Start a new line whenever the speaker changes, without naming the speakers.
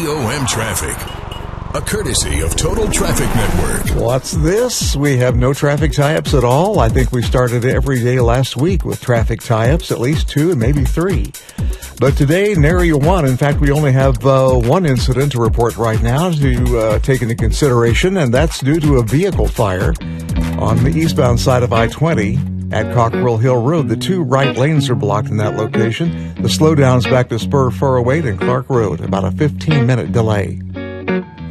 TOM Traffic, a courtesy of Total Traffic Network.
What's this? We have no traffic tie-ups at all. I think we started every day last week with traffic tie-ups, at least 2 and maybe 3. But today, nary a one. In fact, we only have one incident to report right now to take into consideration, and that's due to a vehicle fire on the eastbound side of I-20. At Cockrell Hill Road, the 2 right lanes are blocked in that location. The slowdown's back to Spur 408 and Clark Road, about a 15-minute delay.